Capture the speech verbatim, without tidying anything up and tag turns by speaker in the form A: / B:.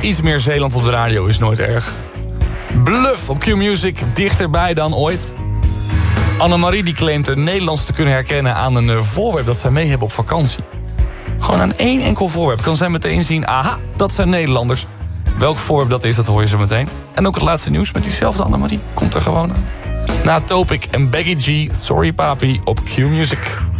A: iets meer Zeeland op de radio is nooit erg. Bluff op Q-Music, dichterbij dan ooit. Annemarie die claimt het Nederlands te kunnen herkennen aan een uh, voorwerp dat zij mee hebben op vakantie. Gewoon aan één enkel voorwerp kan zij meteen zien, aha, dat zijn Nederlanders. Welk voorwerp dat is, dat hoor je zo meteen. En ook het laatste nieuws met diezelfde Annemarie komt er gewoon aan. Na Topic en Becky G, Sorry Papi op Q-Music.